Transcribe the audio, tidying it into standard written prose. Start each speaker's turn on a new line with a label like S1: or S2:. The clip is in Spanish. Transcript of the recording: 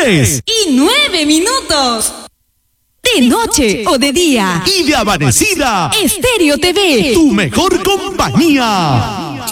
S1: 3:09. De noche o de día.
S2: Y de amanecida.
S1: Estéreo TV.
S2: Tu mejor compañía.